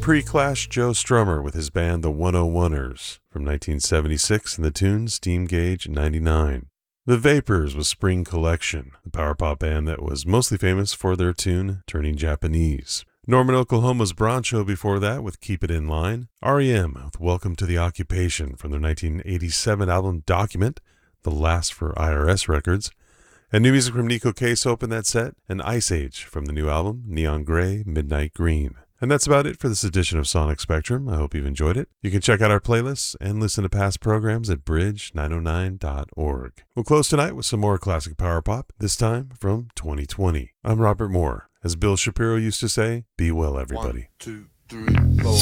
pre-Clash Joe Strummer with his band the 101ers from 1976 and the tune Steam Gauge 99. The Vapors with Spring Collection, the power pop band that was mostly famous for their tune Turning Japanese. Norman, Oklahoma's Broncho before that with Keep It In Line. R.E.M. with Welcome to the Occupation from their 1987 album Document, the last for IRS Records. And new music from Nico Case opened that set, and Ice Age from the new album Neon Gray, Midnight Green. And that's about it for this edition of Sonic Spectrum. I hope you've enjoyed it. You can check out our playlists and listen to past programs at bridge909.org. We'll close tonight with some more classic power pop, this time from 2020. I'm Robert Moore. As Bill Shapiro used to say, be well, everybody. 1, 2, 3, 4.